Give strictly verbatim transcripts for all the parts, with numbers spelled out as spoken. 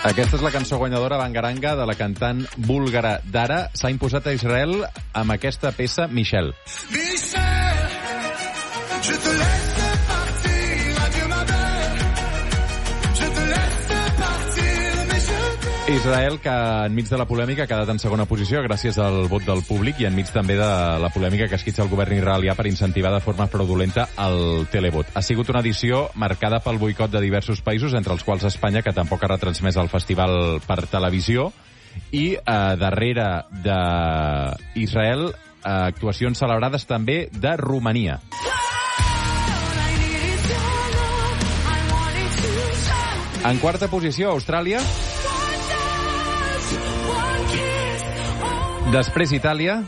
Aquesta és la cançó guanyadora Bangaranga de la cantant búlgara Dara. S'ha imposat a Israel amb aquesta peça Michel. Michel, je te laisse partir, adieu ma belle, je te laisse partir, mais je te... Israel, que enmig de la polèmica ha quedat en segona posició gràcies al vot del públic i enmig també de la polèmica que esquitxa el govern israelià per incentivar de forma fraudulenta el televot. Ha sigut una edició marcada pel boicot de diversos països, entre els quals Espanya, que tampoc ha retransmès el festival per televisió, i eh, darrere d'Israel eh, actuacions celebrades també de Romania. En quarta posició, Austràlia. Després Itàlia.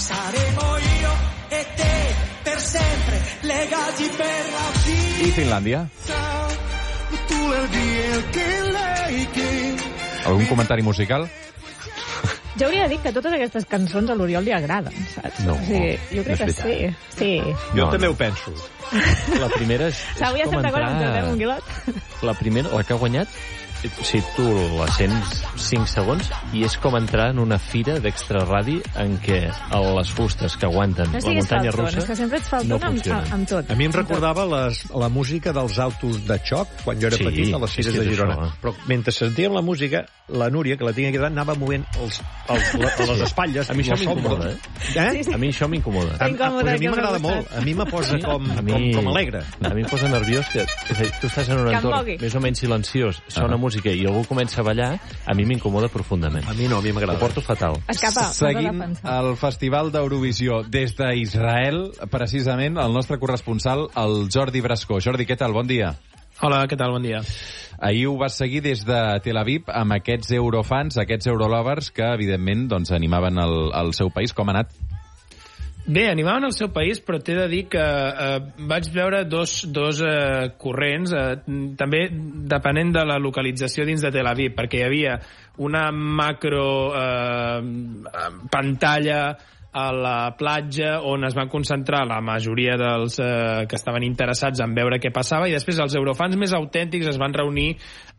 I Finlàndia. Algun comentari musical? Jo hauria de dir que totes aquestes cançons a l'Oriol li agraden, saps? No, o sigui, jo crec no que sí. sí. Jo No, també no. ho penso. La primera és, és S'hauria com estat d'acord amb tu, entrar... eh, Monguilot? La primera, la que ha guanyat, si tu la sents cinc segons, i és com entrar en una fira d'extraradi en què les fustes que aguanten No la siguis muntanya faltón, russa és que sempre ets faltón no amb, funcionen. amb tot. A mi em amb tot. recordava les, la música dels autos de xoc, quan jo era Sí, petit, a les és Fires que de és Girona. això, eh? Però mentre sentíem la música, la Núria, que la tinc aquí, anava movent els, els, les, les espatlles. A mi això les m'incomoda, ombres. eh? Eh? Sí, sí. A mi això m'incomoda. A, a, Incòmode, pues a mi que m'agrada m'ha molt. gustat. A mi me posa com, A mi, com, com alegre. A mi em posa nerviós que, és a dir, tu estàs en un Que em entorn mogui. més o menys silenciós, sona Ah. música i algú comença a ballar, a mi m'incomoda profundament. A mi no, a mi Ho m'agrada. porto fatal. Escapa, Seguim vas a defensar. el Festival d'Eurovisió des d'Israel, precisament el nostre corresponsal, el Jordi Brascó. Jordi, què tal? Bon dia. Hola, què tal? Bon dia. Ahir ho vas seguir des de Tel Aviv amb aquests eurofans, aquests eurolovers que, evidentment, doncs, animaven el, el seu país. Com ha anat? Bé, animaven el seu país, però t'he de dir que eh, vaig veure dos, dos eh, corrents, eh, també depenent de la localització dins de Tel Aviv, perquè hi havia una macro eh, pantalla a la platja on es van concentrar la majoria dels eh, que estaven interessats en veure què passava, i després els eurofans més autèntics es van reunir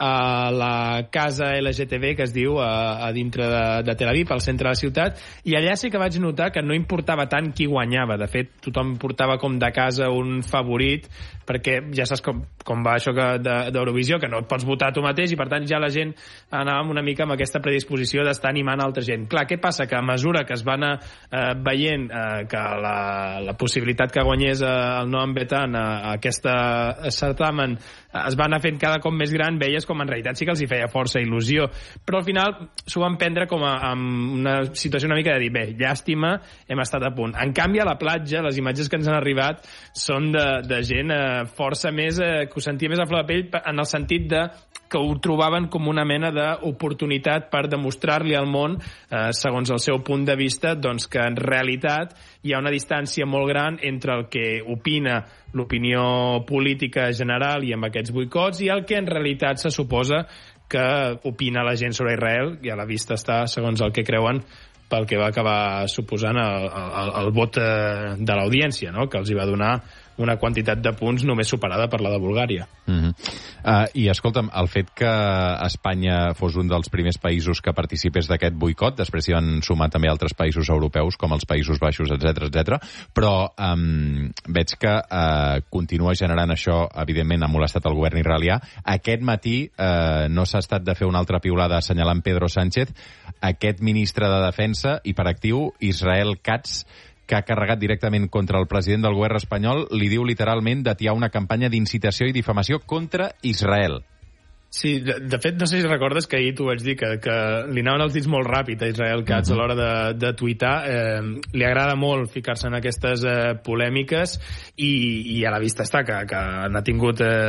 a la casa L G T B, que es diu, a, a dintre de, de Tel Aviv, al centre de la ciutat, i allà sí que vaig notar que no importava tant qui guanyava. De fet, tothom portava com de casa un favorit, perquè ja saps com, com va això que de- d'Eurovisió, que no et pots votar tu mateix, i per tant ja la gent anava una mica amb aquesta predisposició d'estar animant altra gent. Clar, què passa? Que a mesura que es va anar eh, veient eh, que la, la possibilitat que guanyés eh, el Noam Betan a, a aquesta certamen eh, es va anar fent cada cop més gran, veies com en realitat sí que els hi feia força il·lusió, però al final s'ho van prendre com a amb una situació una mica de dir, bé, llàstima, hem estat a punt. En canvi, a la platja, les imatges que ens han arribat són de, de gent eh, força més, eh, que ho sentia més a flor de pell, en el sentit de que ho trobaven com una mena d'oportunitat per demostrar-li al món, eh, segons el seu punt de vista, doncs que en realitat hi ha una distància molt gran entre el que opina l'opinió política general i amb aquests boicots i el que en realitat se suposa que opina la gent sobre Israel, i a la vista està, segons el que creuen, pel que va acabar suposant el, el, el vot eh, de l'audiència, no? Que els hi va donar una quantitat de punts només superada per la de Bulgària. Mm -hmm. uh, I, escolta'm, el fet que Espanya fos un dels primers països que participés d'aquest boicot, després s'hi van sumar també altres països europeus, com els Països Baixos, etcètera, etcètera, però um, veig que uh, continua generant això, evidentment, ha molestat el govern israelià. Aquest matí uh, no s'ha estat de fer una altra piulada assenyalant Pedro Sánchez, aquest ministre de Defensa, hiperactiu, Israel Katz, que ha carregat directament contra el president del govern espanyol, li diu literalment d'atiar una campanya d'incitació i difamació contra Israel. Sí, de, de fet, no sé si recordes que ahir t'ho vaig dir, que, que li anaven els dits molt ràpid a Israel Katz uh -huh. a l'hora de, de tuitar. Eh, li agrada molt ficar-se en aquestes eh, polèmiques i, i a la vista està que, que n'ha tingut... Eh,